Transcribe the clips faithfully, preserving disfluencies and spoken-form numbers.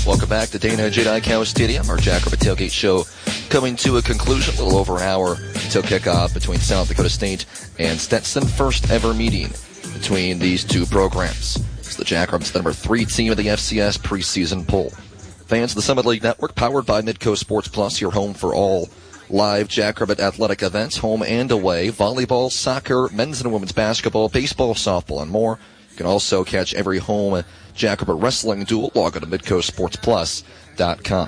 Welcome back to Dana and J. Dykow Stadium. Our Jackrabbit Tailgate Show coming to a conclusion. A little over an hour until kickoff between South Dakota State and Stetson. First ever meeting between these two programs. It's the Jackrabbits, the number three team of the F C S preseason poll. Fans of the Summit League Network, powered by Midco Sports Plus, your home for all live Jackrabbit athletic events, home and away, volleyball, soccer, men's and women's basketball, baseball, softball, and more. You can also catch every home Jackrabbit wrestling duel. Log on to midco sports plus dot com.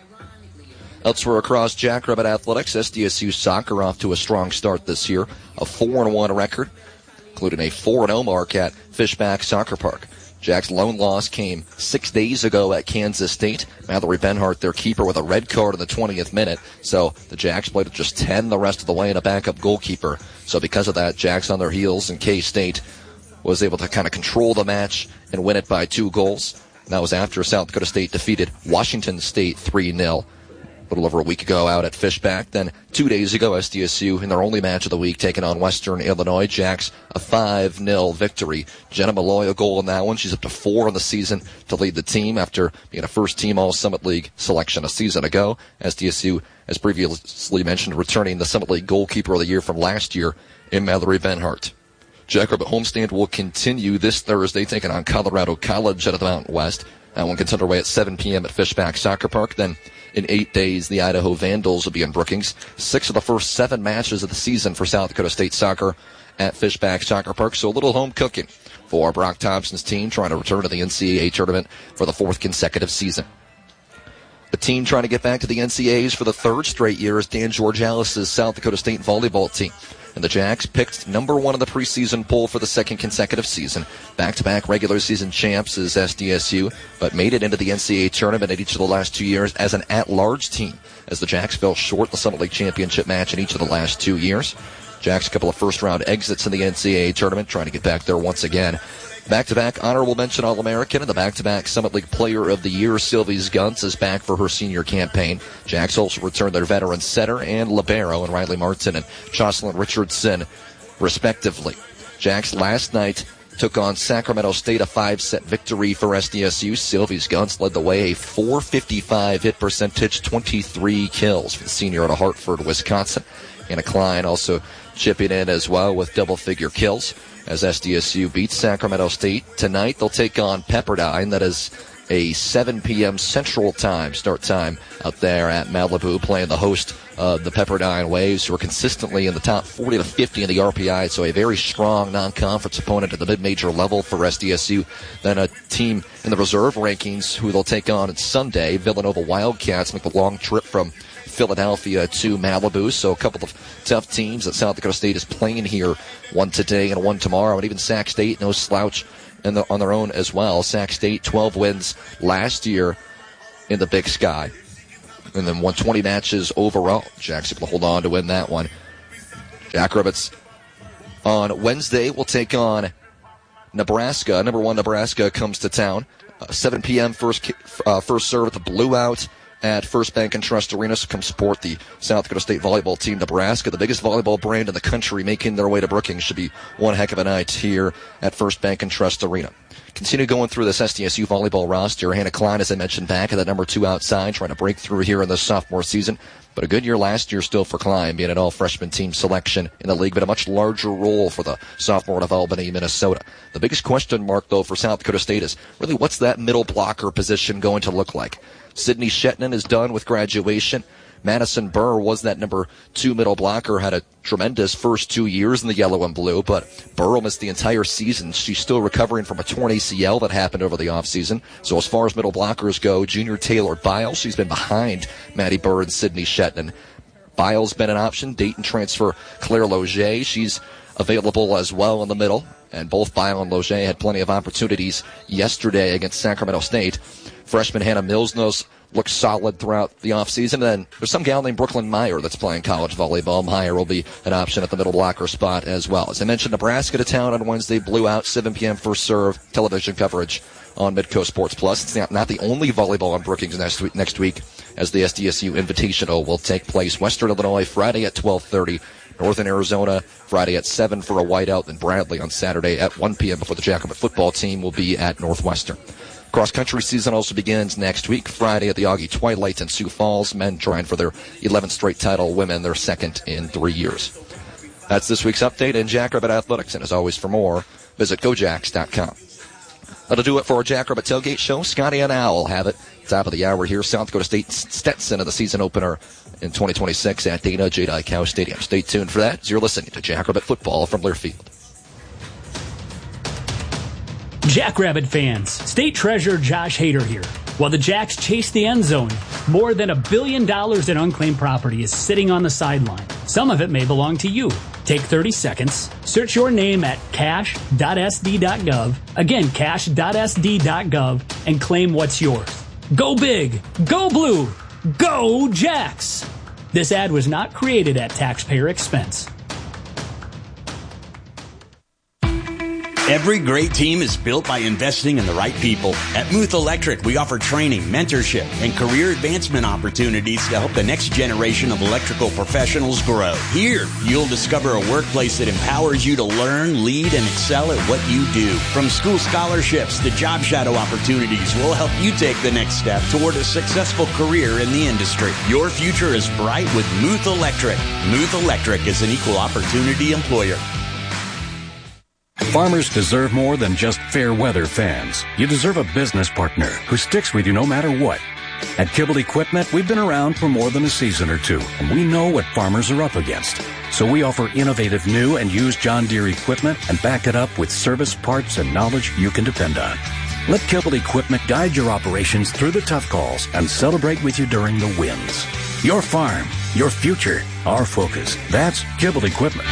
Elsewhere across Jackrabbit athletics, S D S U soccer off to a strong start this year. A four and one record, including a four and oh mark at Fishback Soccer Park. Jack's lone loss came six days ago at Kansas State. Mallory Benhart, their keeper, with a red card in the twentieth minute. So the Jacks played with just ten the rest of the way and a backup goalkeeper. So because of that, Jacks on their heels, and K-State was able to kind of control the match and win it by two goals. And that was after South Dakota State defeated Washington State three nil. A little over a week ago out at Fishback. Then two days ago, S D S U in their only match of the week taking on Western Illinois. Jacks a five nil victory. Jenna Malloy a goal in that one. She's up to four in the season to lead the team after being a first-team All-Summit League selection a season ago. S D S U, as previously mentioned, returning the Summit League goalkeeper of the year from last year in Mallory Benhart. Jackrabbit homestand will continue this Thursday, taking on Colorado College out of the Mountain West. That one gets underway at seven p.m. at Fishback Soccer Park. Then in eight days, the Idaho Vandals will be in Brookings. Six of the first seven matches of the season for South Dakota State soccer at Fishback Soccer Park. So a little home cooking for Brock Thompson's team, trying to return to the N C double A tournament for the fourth consecutive season. The team trying to get back to the N C double A's for the third straight year is Dan Georgialis's South Dakota State volleyball team. And the Jacks picked number one in the preseason poll for the second consecutive season. Back-to-back regular season champs is S D S U, but made it into the N C double A tournament in each of the last two years as an at-large team, as the Jacks fell short in the Summit League championship match in each of the last two years. Jacks a couple of first-round exits in the N C double A tournament, trying to get back there once again. Back-to-back honorable mention All-American and the back-to-back Summit League Player of the Year, Sylvie Guntz, is back for her senior campaign. Jacks also returned their veteran setter and libero, and Riley Martin and Jocelyn Richardson, respectively. Jacks last night took on Sacramento State, a five-set victory for S D S U. Sylvie Guntz led the way, a four fifty-five hit percentage, twenty-three kills for the senior out of Hartford, Wisconsin. Anna Klein also chipping in as well with double-figure kills as S D S U beats Sacramento State. Tonight they'll take on Pepperdine. That is a seven p.m. Central Time start time out there at Malibu, playing the host of the Pepperdine Waves, who are consistently in the top forty to fifty in the R P I, so a very strong non-conference opponent at the mid-major level for S D S U. Then a team in the reserve rankings who they'll take on on Sunday, Villanova Wildcats, make the long trip from Philadelphia to Malibu. So a couple of tough teams that South Dakota State is playing here, one today and one tomorrow. And even Sac State, no slouch in the, on their own as well. Sac State, twelve wins last year in the Big Sky, and then won twenty matches overall. Jacks able to hold on to win that one. Jackrabbits on Wednesday will take on Nebraska. Number one Nebraska comes to town. Uh, seven p.m. first uh, first serve at the Blue Out at First Bank and Trust Arena. So come support the South Dakota State volleyball team. Nebraska, the biggest volleyball brand in the country, making their way to Brookings. Should be one heck of a night here at First Bank and Trust Arena. Continue going through this S D S U volleyball roster. Hannah Klein, as I mentioned, back at that number two outside, trying to break through here in the sophomore season. But a good year last year still for Klein, being an all-freshman team selection in the league, but a much larger role for the sophomore of Albany, Minnesota. The biggest question mark, though, for South Dakota State is really what's that middle blocker position going to look like? Sydney Shetnan is done with graduation. Madison Burr was that number two middle blocker, had a tremendous first two years in the yellow and blue, but Burr missed the entire season. She's still recovering from a torn A C L that happened over the offseason. So as far as middle blockers go, junior Taylor Biles, she's been behind Maddie Burr and Sydney Shetnan. Biles been an option. Dayton transfer Claire Loger, she's available as well in the middle. And both Biles and Loger had plenty of opportunities yesterday against Sacramento State. Freshman Hannah Milsnos looks solid throughout the offseason. Then there's some gal named Brooklyn Meyer that's playing college volleyball. Meyer will be an option at the middle blocker spot as well. As I mentioned, Nebraska to town on Wednesday, Blue Out, seven p.m. first serve, television coverage on Midco Sports Plus. It's not, not the only volleyball on Brookings next week, next week, as the S D S U Invitational will take place. Western Illinois Friday at twelve thirty. Northern Arizona Friday at seven for a whiteout. Then Bradley on Saturday at one p.m. before the Jackrabbit football team will be at Northwestern. Cross-country season also begins next week, Friday at the Augie Twilight in Sioux Falls. Men trying for their eleventh straight title, women their second in three years. That's this week's update in Jackrabbit Athletics, and as always, for more, visit go jacks dot com. That'll do it for our Jackrabbit Tailgate Show. Scotty and Al will have it. Top of the hour here, South Dakota State Stetson of the season opener in twenty twenty-six at Dana J. Cow Stadium. Stay tuned for that as you're listening to Jackrabbit Football from Learfield. Jackrabbit fans, State Treasurer Josh Hader here. While the Jacks chase the end zone, more than a billion dollars in unclaimed property is sitting on the sideline. Some of it may belong to you. Take thirty seconds, search your name at cash dot s d dot gov, again cash dot s d dot gov, and claim what's yours. Go big, go blue, go Jacks! This ad was not created at taxpayer expense. Every great team is built by investing in the right people. At Muth Electric, we offer training, mentorship, and career advancement opportunities to help the next generation of electrical professionals grow. Here, you'll discover a workplace that empowers you to learn, lead, and excel at what you do. From school scholarships to job shadow opportunities, we'll help you take the next step toward a successful career in the industry. Your future is bright with Muth Electric. Muth Electric is an equal opportunity employer. Farmers deserve more than just fair weather fans. You deserve a business partner who sticks with you no matter what. At Kibble Equipment, we've been around for more than a season or two, and we know what farmers are up against. So we offer innovative new and used John Deere equipment and back it up with service, parts, and knowledge you can depend on. Let Kibble Equipment guide your operations through the tough calls and celebrate with you during the wins. Your farm, your future, our focus. That's Kibble Equipment.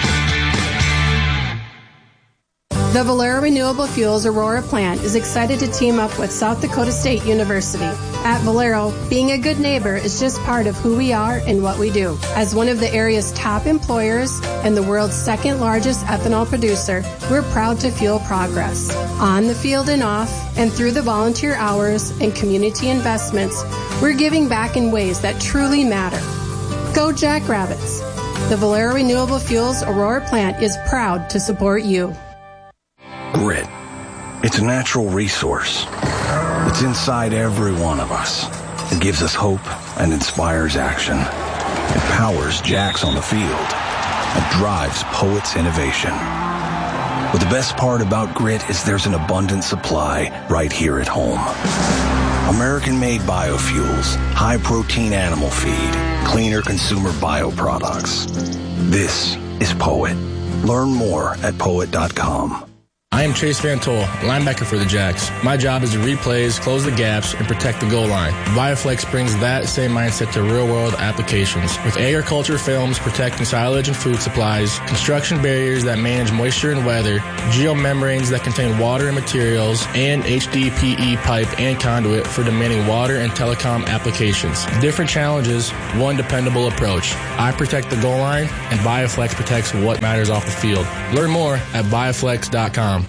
The Valero Renewable Fuels Aurora plant is excited to team up with South Dakota State University. At Valero, being a good neighbor is just part of who we are and what we do. As one of the area's top employers and the world's second largest ethanol producer, we're proud to fuel progress. On the field and off, and through the volunteer hours and community investments, we're giving back in ways that truly matter. Go Jackrabbits! The Valero Renewable Fuels Aurora plant is proud to support you. Grit. It's a natural resource. It's inside every one of us. It gives us hope and inspires action. It powers Jacks on the field and drives Poet's innovation. But the best part about Grit is there's an abundant supply right here at home. American-made biofuels, high-protein animal feed, cleaner consumer bioproducts. This is Poet. Learn more at poet dot com. I am Chase Van Tol, linebacker for the Jacks. My job is to read plays, close the gaps, and protect the goal line. Bioflex brings that same mindset to real-world applications. With agriculture films protecting silage and food supplies, construction barriers that manage moisture and weather, geomembranes that contain water and materials, and H D P E pipe and conduit for demanding water and telecom applications. Different challenges, one dependable approach. I protect the goal line, and Bioflex protects what matters off the field. Learn more at bioflex dot com.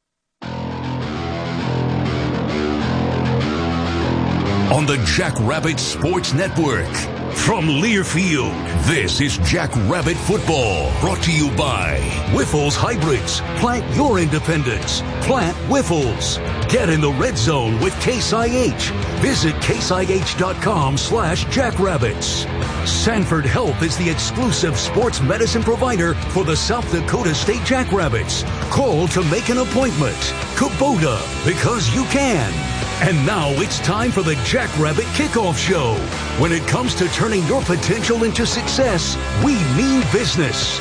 On the Jackrabbit Sports Network. From Learfield, this is Jackrabbit Football, brought to you by Whiffles Hybrids. Plant your independence. Plant Whiffles. Get in the red zone with Case I H. Visit case I H dot com slash jackrabbits. Sanford Health is the exclusive sports medicine provider for the South Dakota State Jackrabbits. Call to make an appointment. Kubota, because you can. And now it's time for the Jackrabbit Kickoff Show. When it comes to turning your potential into success, we mean business.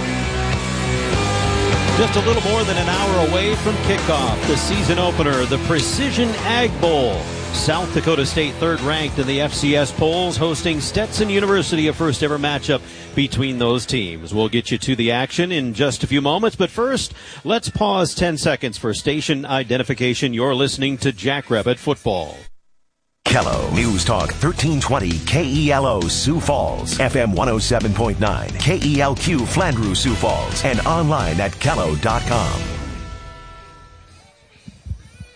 Just a little more than an hour away from kickoff, the season opener, the Precision Ag Bowl. South Dakota State third ranked in the F C S polls, hosting Stetson University, a first ever matchup between those teams. We'll get you to the action in just a few moments, but first, let's pause ten seconds for station identification. You're listening to Jackrabbit Football. Kello News Talk thirteen twenty K E L O Sioux Falls, F M one oh seven point nine, K E L Q Flandreau Sioux Falls, and online at kello dot com.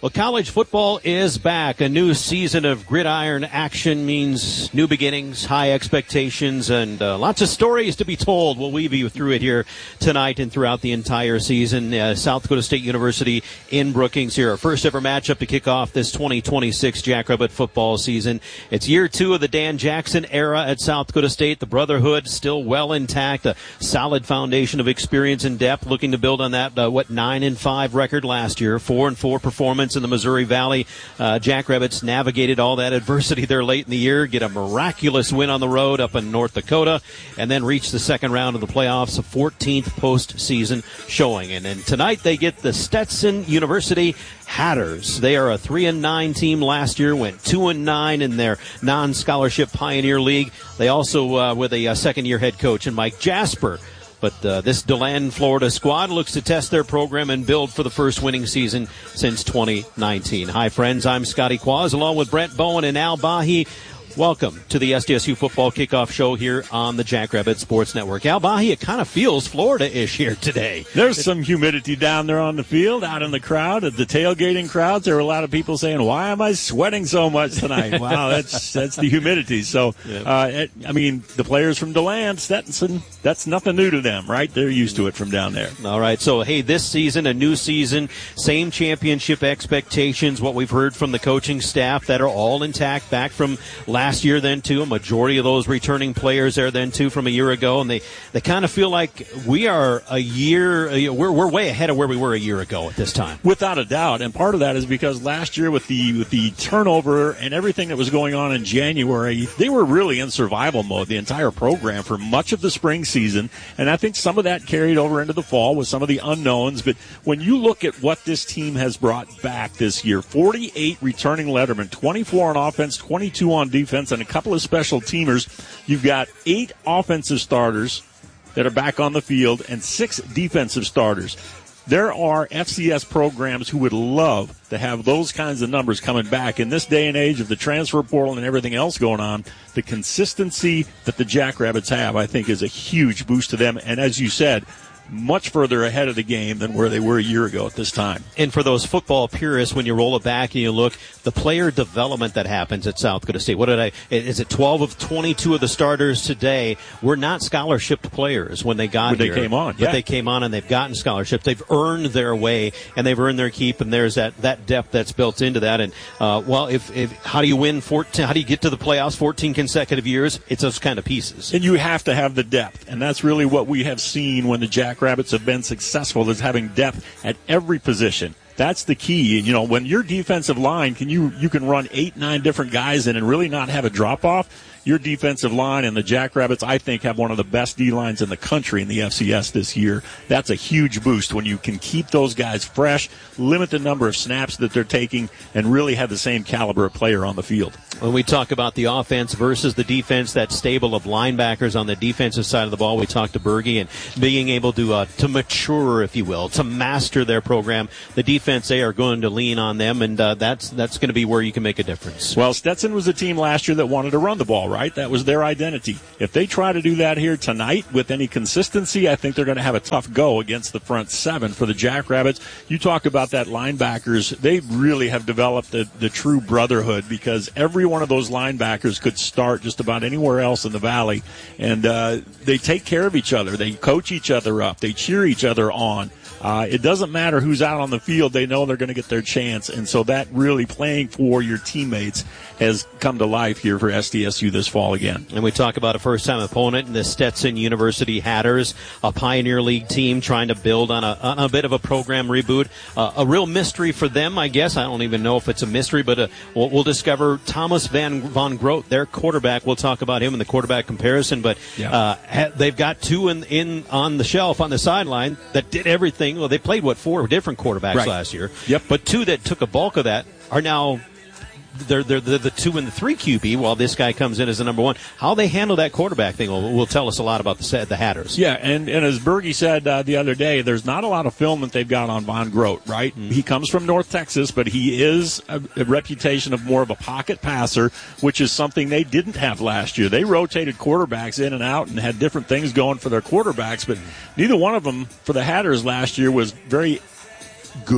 Well, college football is back. A new season of gridiron action means new beginnings, high expectations, and uh, lots of stories to be told. We'll weave you through it here tonight and throughout the entire season. Uh, South Dakota State University in Brookings here. Our first ever matchup to kick off this twenty twenty-six Jackrabbit football season. It's year two of the Dan Jackson era at South Dakota State. The brotherhood still well intact. A solid foundation of experience and depth, looking to build on that, uh, what, nine and five record last year. Four and four performance in the Missouri Valley. Uh, Jackrabbits navigated all that adversity there late in the year, get a miraculous win on the road up in North Dakota, and then reach the second round of the playoffs, a fourteenth postseason showing. And then tonight they get the Stetson University Hatters. They are a three and nine team last year, went two and nine in their non-scholarship Pioneer League. They also uh, with a, a second-year head coach in Mike Jasper. But uh, this DeLand, Florida squad looks to test their program and build for the first winning season since twenty nineteen. Hi, friends. I'm Scotty Quaz, along with Brent Bowen and Al Bahi. Welcome to the S D S U Football Kickoff Show here on the Jackrabbit Sports Network. Al Bahi, it kind of feels Florida-ish here today. There's some humidity down there on the field, out in the crowd, at the tailgating crowds. There were a lot of people saying, why am I sweating so much tonight? Wow, that's that's the humidity. So, yep. uh, it, I mean, the players from DeLand, Stetson, that's nothing new to them, right? They're used to it from down there. All right, so, hey, this season, a new season, same championship expectations, what we've heard from the coaching staff that are all intact back from last Last year then, too. A majority of those returning players there then, too, from a year ago. And they, they kind of feel like we are a year, we're, we're way ahead of where we were a year ago at this time. Without a doubt. And part of that is because last year with the, with the turnover and everything that was going on in January, they were really in survival mode, the entire program, for much of the spring season. And I think some of that carried over into the fall with some of the unknowns. But when you look at what this team has brought back this year, forty-eight returning lettermen, twenty-four on offense, twenty-two on defense, and a couple of special teamers. You've got eight offensive starters that are back on the field and six defensive starters. There are F C S programs who would love to have those kinds of numbers coming back. In this day and age of the transfer portal and everything else going on, the consistency that the Jackrabbits have, I think, is a huge boost to them. And as you said, much further ahead of the game than where they were a year ago at this time. And for those football purists, when you roll it back and you look, the player development that happens at South Dakota State, what did I, is it twelve of twenty-two of the starters today were not scholarship players when they got when here. they came on. But yeah. they came on and they've gotten scholarships. They've earned their way and they've earned their keep, and there's that, that depth that's built into that. And, uh, well, if, if, how do you win fourteen, how do you get to the playoffs fourteen consecutive years? It's those kind of pieces. And you have to have the depth. And that's really what we have seen when the Jackrabbits have been successful, is having depth at every position. That's the key. You know, when your defensive line, can you you can run eight, nine different guys in and really not have a drop-off. Your defensive line and the Jackrabbits, I think, have one of the best D-lines in the country in the F C S this year. That's a huge boost when you can keep those guys fresh, limit the number of snaps that they're taking, and really have the same caliber of player on the field. When we talk about the offense versus the defense, that stable of linebackers on the defensive side of the ball, we talked to Berge and being able to uh, to mature, if you will, to master their program. The defense, they are going to lean on them, and uh, that's that's going to be where you can make a difference. Well, Stetson was a team last year that wanted to run the ball, right? That was their identity. If they try to do that here tonight with any consistency, I think they're going to have a tough go against the front seven for the Jackrabbits. You talk about that linebackers. They really have developed the, the true brotherhood, because every one of those linebackers could start just about anywhere else in the valley, and uh, they take care of each other. They coach each other up. They cheer each other on. Uh, it doesn't matter who's out on the field. They know they're going to get their chance. And so that really playing for your teammates has come to life here for S D S U this fall again. And we talk about a first-time opponent in the Stetson University Hatters, a Pioneer League team trying to build on a, on a bit of a program reboot. Uh, a real mystery for them, I guess. I don't even know if it's a mystery, but uh, we'll, we'll discover Thomas Van Von Groot, their quarterback. We'll talk about him in the quarterback comparison. But yeah. uh, ha- they've got two in, in on the shelf on the sideline that did everything. Well, they played, what, four different quarterbacks right. last year. Yep. But two that took a bulk of that are now they're, they're, they're the two and the three Q B while this guy comes in as the number one. How they handle that quarterback thing will, will tell us a lot about the the Hatters. Yeah, and, and as Berge said uh, the other day, there's not a lot of film that they've got on Von Groot, right? Mm-hmm. He comes from North Texas, but he is a, a reputation of more of a pocket passer, which is something they didn't have last year. They rotated quarterbacks in and out and had different things going for their quarterbacks, but neither one of them for the Hatters last year was very good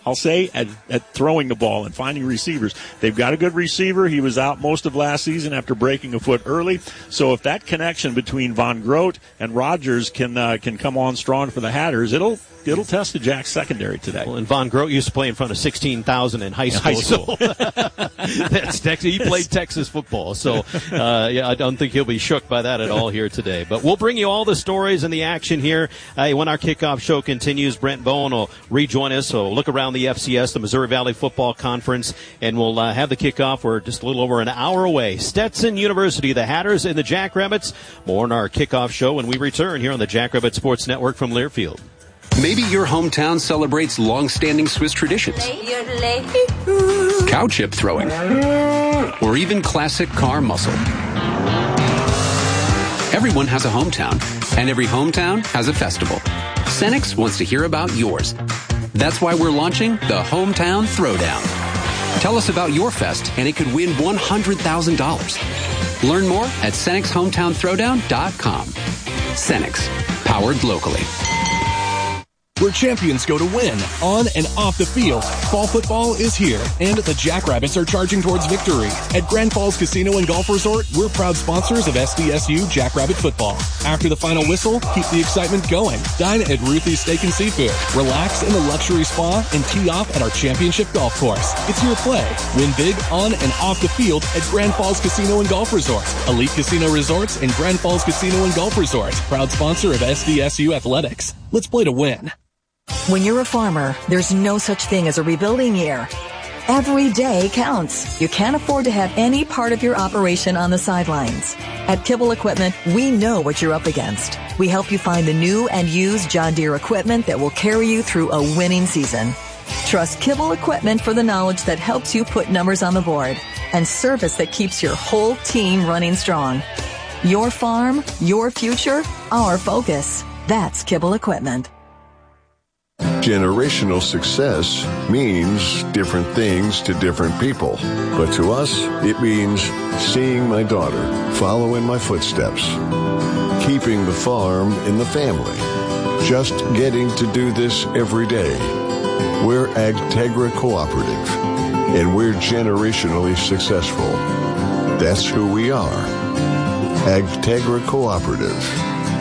I'll say, at, at throwing the ball and finding receivers. They've got a good receiver. He was out most of last season after breaking a foot early. So if that connection between Von Grote and Rogers can uh, can come on strong for the Hatters, it'll it'll test the Jacks secondary today. Well, and Von Grote used to play in front of sixteen thousand in high school. In high school. So that's Texas. He played Texas football. So, uh, yeah, I don't think he'll be shook by that at all here today. But we'll bring you all the stories and the action here uh, when our kickoff show continues. Brent Bowen will rejoin us. So look around the F C S, the Missouri Valley Football Conference, and we'll uh, have the kickoff. We're just a little over an hour away. Stetson University, the Hatters and the Jackrabbits. More on our kickoff show when we return here on the Jackrabbit Sports Network from Learfield. Maybe your hometown celebrates long-standing Swiss traditions. Cow chip throwing. Or even classic car muscle. Everyone has a hometown, and every hometown has a festival. Cenex wants to hear about yours. That's why we're launching the Hometown Throwdown. Tell us about your fest, and it could win one hundred thousand dollars. Learn more at Cenex Hometown Throwdown dot com. Cenex, powered locally. Where champions go to win, on and off the field, fall football is here, and the Jackrabbits are charging towards victory. At Grand Falls Casino and Golf Resort, we're proud sponsors of S D S U Jackrabbit football. After the final whistle, keep the excitement going. Dine at Ruthie's Steak and Seafood, relax in the luxury spa, and tee off at our championship golf course. It's your play. Win big on and off the field at Grand Falls Casino and Golf Resort. Elite Casino Resorts and Grand Falls Casino and Golf Resort, proud sponsor of S D S U Athletics. Let's play to win. When you're a farmer, there's no such thing as a rebuilding year. Every day counts. You can't afford to have any part of your operation on the sidelines. At Kibble Equipment, we know what you're up against. We help you find the new and used John Deere equipment that will carry you through a winning season. Trust Kibble Equipment for the knowledge that helps you put numbers on the board and service that keeps your whole team running strong. Your farm, your future, our focus. That's Kibble Equipment. Generational success means different things to different people. But to us, it means seeing my daughter follow in my footsteps, keeping the farm in the family, just getting to do this every day. We're Agtegra Cooperative, and we're generationally successful. That's who we are. Agtegra Cooperative.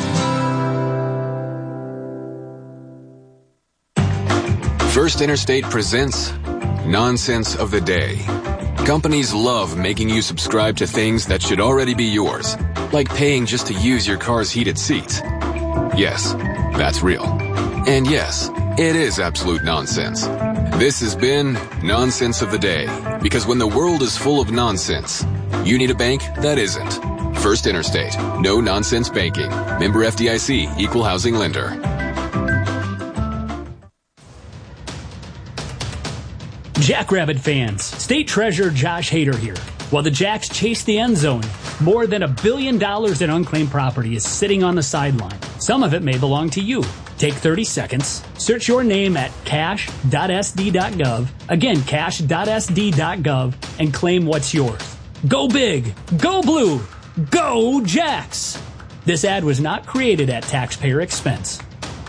First Interstate presents Nonsense of the Day. Companies love making you subscribe to things that should already be yours, like paying just to use your car's heated seats. Yes, that's real. And yes, it is absolute nonsense. This has been Nonsense of the Day, because when the world is full of nonsense, you need a bank that isn't. First Interstate. No nonsense banking. Member F D I C. Equal housing lender. Jackrabbit fans, State Treasurer Josh Hader here. While the Jacks chase the end zone, more than a billion dollars in unclaimed property is sitting on the sideline. Some of it may belong to you. Take thirty seconds, search your name at cash dot s d dot gov, again cash dot s d dot gov, and claim what's yours. Go big, go blue, go Jacks! This ad was not created at taxpayer expense.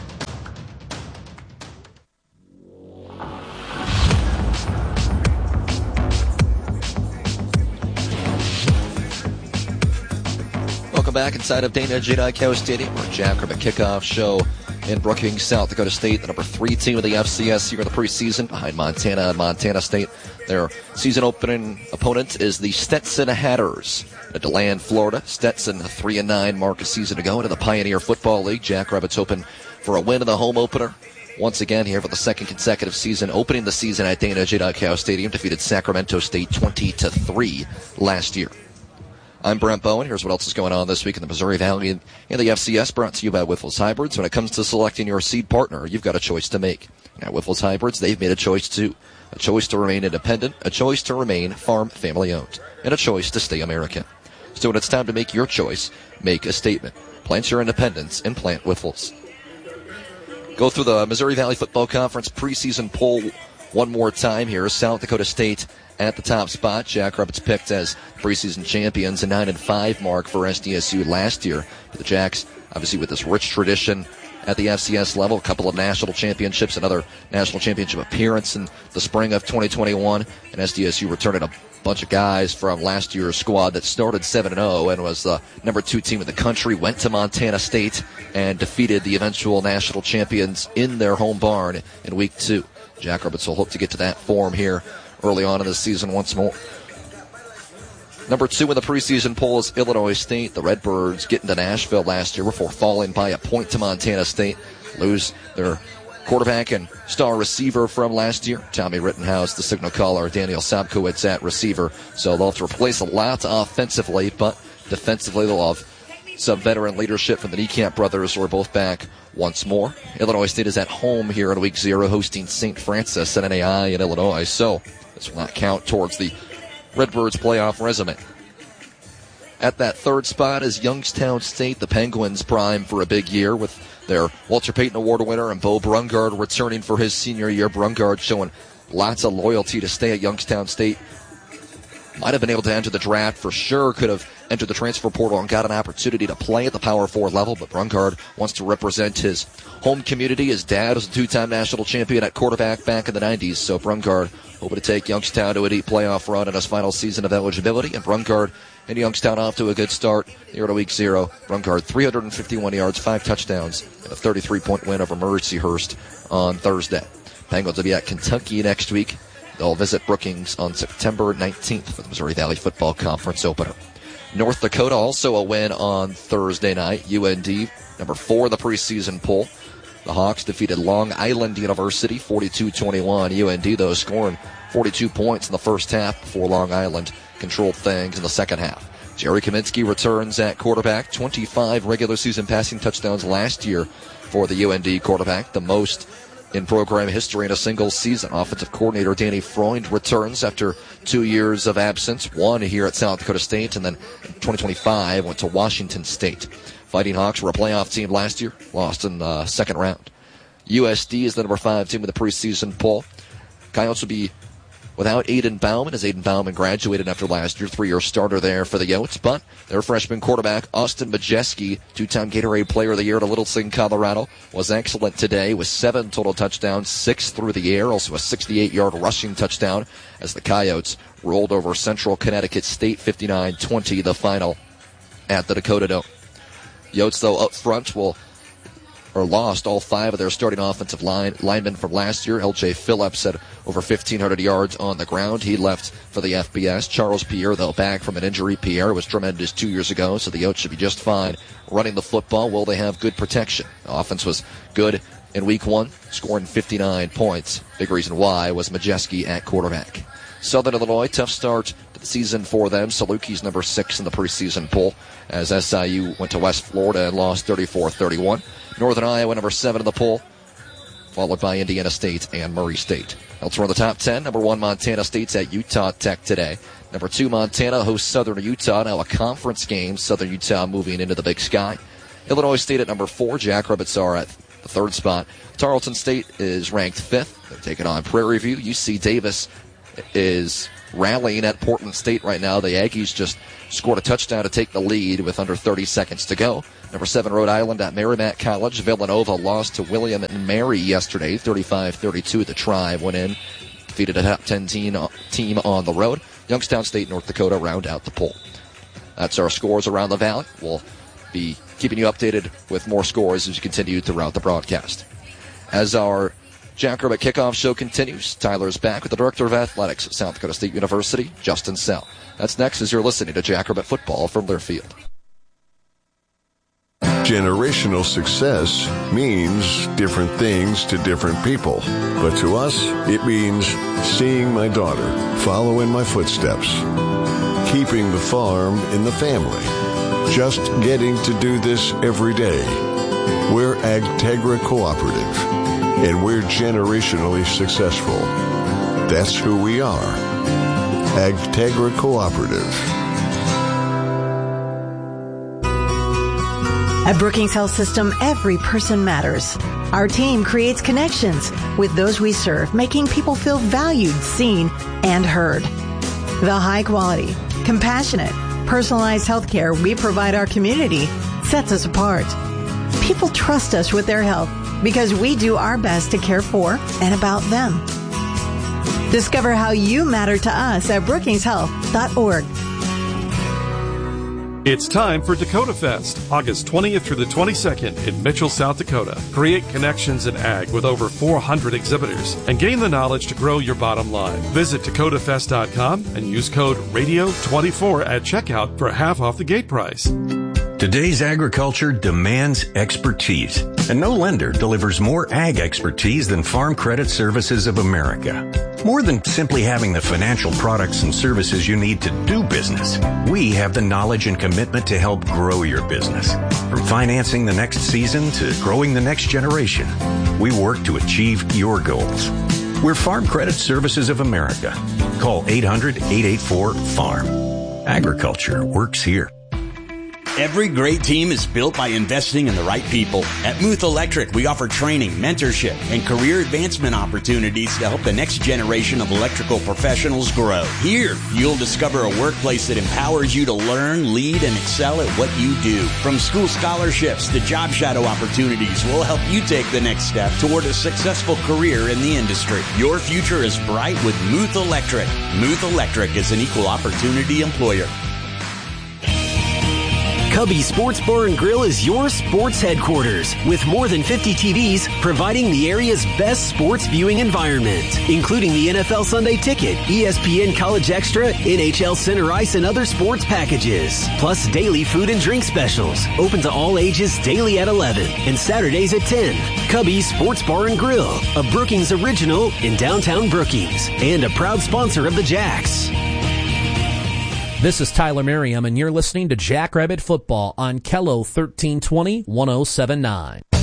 Back inside of Dana J. Dykow Stadium, our Jackrabbit kickoff show in Brookings, South Dakota State, the number three team of the F C S here in the preseason, behind Montana and Montana State. Their season opening opponent is the Stetson Hatters at DeLand, Florida. Stetson, a three and nine mark a season ago into the Pioneer Football League. Jackrabbits hoping for a win in the home opener. Once again here for the second consecutive season, opening the season at Dana J. Dykow Stadium, defeated Sacramento State twenty to three last year. I'm Brent Bowen. Here's what else is going on this week in the Missouri Valley and the F C S, brought to you by Wyffels Hybrids. When it comes to selecting your seed partner, you've got a choice to make. At Wyffels Hybrids, they've made a choice too. A choice to remain independent, a choice to remain farm family owned, and a choice to stay American. So when it's time to make your choice, make a statement. Plant your independence and plant Wyffels. Go through the Missouri Valley Football Conference preseason poll one more time here. South Dakota State at the top spot. Jackrabbits picked as preseason champions, a nine and five mark for S D S U last year. But the Jacks, obviously with this rich tradition at the F C S level, a couple of national championships, another national championship appearance in the spring of twenty twenty-one, and S D S U returning a bunch of guys from last year's squad that started seven and oh and was the number two team in the country, went to Montana State and defeated the eventual national champions in their home barn in week two. Jackrabbits will hope to get to that form here early on in the season once more. Number two in the preseason poll is Illinois State. The Redbirds get into Nashville last year before falling by a point to Montana State. Lose their quarterback and star receiver from last year, Tommy Rittenhouse, the signal caller, Daniel Sobkowitz at receiver. So they'll have to replace a lot offensively, but defensively they'll have some veteran leadership from the Niekamp brothers, who are both back once more. Illinois State is at home here in week zero, hosting Saint Francis at N A I in Illinois. So this will not count towards the Redbirds' playoff resume. At that third spot is Youngstown State. The Penguins prime for a big year with their Walter Payton Award winner and Bo Brungard returning for his senior year. Brungard showing lots of loyalty to stay at Youngstown State. Might have been able to enter the draft for sure, could have entered the transfer portal and got an opportunity to play at the Power Four level, but Brungard wants to represent his home community. His dad was a two-time national champion at quarterback back in the nineties, so Brungard hoping to take Youngstown to a deep playoff run in his final season of eligibility, and Brungard and Youngstown off to a good start here at week zero. Brungard, three hundred fifty-one yards, five touchdowns, and a thirty-three point win over Mercyhurst on Thursday. Penguins will be at Kentucky next week. They'll visit Brookings on September nineteenth for the Missouri Valley Football Conference opener. North Dakota also a win on Thursday night. U N D, number four in the preseason poll. The Hawks defeated Long Island University forty-two twenty-one. U N D, though, scoring forty-two points in the first half before Long Island controlled things in the second half. Jerry Kaminsky returns at quarterback. twenty-five regular season passing touchdowns last year for the U N D quarterback, the most in program history in a single season. Offensive coordinator Danny Freund returns after two years of absence, one here at South Dakota State, and then in twenty twenty-five went to Washington State. Fighting Hawks were a playoff team last year, lost in the second round. U S D is the number five team in the preseason poll. Coyotes will be without Aiden Bauman, as Aiden Bauman graduated after last year, three-year starter there for the Yotes, but their freshman quarterback, Austin Majeski, two-time Gatorade Player of the Year at Little Sing, Colorado, was excellent today with seven total touchdowns, six through the air, also a sixty-eight yard rushing touchdown as the Coyotes rolled over Central Connecticut State fifty-nine twenty, the final at the Dakota Dome. Yotes, though, up front will or lost all five of their starting offensive line linemen from last year. L J Phillips had over fifteen hundred yards on the ground. He left for the F B S. Charles Pierre, though, back from an injury. Pierre was tremendous two years ago, so the Yotes should be just fine running the football. Will they have good protection? The offense was good in week one, scoring fifty-nine points. Big reason why was Majeski at quarterback. Southern Illinois, tough start to the season for them. Salukis number six in the preseason poll as S I U went to West Florida and lost thirty-four thirty-one. Northern Iowa number seven in the poll, followed by Indiana State and Murray State. Elsewhere in the top ten, number one Montana State's at Utah Tech today. Number two Montana hosts Southern Utah, now a conference game. Southern Utah moving into the Big Sky. Illinois State at number four. Jackrabbits are at the third spot. Tarleton State is ranked fifth. They're taking on Prairie View. U C Davis is rallying at Portland State right now. The Aggies just scored a touchdown to take the lead with under thirty seconds to go. Number seven, Rhode Island at Merrimack College. Villanova lost to William and Mary yesterday, thirty-five thirty-two. The Tribe went in, defeated a top ten team on the road. Youngstown State, North Dakota round out the poll. That's our scores around the Valley. We'll be keeping you updated with more scores as we continue throughout the broadcast. As our Jackrabbit Kickoff show continues, Tyler's back with the Director of Athletics at South Dakota State University, Justin Sell. That's next as you're listening to Jackrabbit Football from Learfield. Generational success means different things to different people. But to us, it means seeing my daughter follow in my footsteps, keeping the farm in the family, just getting to do this every day. We're Agtegra Cooperative, and we're generationally successful. That's who we are. Agtegra Cooperative. At Brookings Health System, every person matters. Our team creates connections with those we serve, making people feel valued, seen, and heard. The high quality, compassionate, personalized health care we provide our community sets us apart. People trust us with their health because we do our best to care for and about them. Discover how you matter to us at brookings health dot org. It's time for Dakota Fest, August twentieth through the twenty-second in Mitchell, South Dakota. Create connections in ag with over four hundred exhibitors and gain the knowledge to grow your bottom line. Visit dakota fest dot com and use code radio twenty-four at checkout for half off the gate price. Today's agriculture demands expertise, and no lender delivers more ag expertise than Farm Credit Services of America. More than simply having the financial products and services you need to do business, we have the knowledge and commitment to help grow your business. From financing the next season to growing the next generation, we work to achieve your goals. We're Farm Credit Services of America. Call eight hundred, eight eight four, farm. Agriculture works here. Every great team is built by investing in the right people. At Muth Electric, we offer training, mentorship, and career advancement opportunities to help the next generation of electrical professionals grow. Here, you'll discover a workplace that empowers you to learn, lead, and excel at what you do. From school scholarships to job shadow opportunities, we'll help you take the next step toward a successful career in the industry. Your future is bright with Muth Electric. Muth Electric is an equal opportunity employer. Cubby Sports Bar and Grill is your sports headquarters with more than fifty T Vs providing the area's best sports viewing environment, including the N F L Sunday Ticket, E S P N College Extra, N H L Center Ice, and other sports packages. Plus daily food and drink specials, open to all ages daily at eleven and Saturdays at ten. Cubby Sports Bar and Grill, a Brookings original in downtown Brookings, and a proud sponsor of the Jacks. This is Tyler Merriam, and you're listening to Jackrabbit Football on Kello thirteen twenty, ten seventy-nine.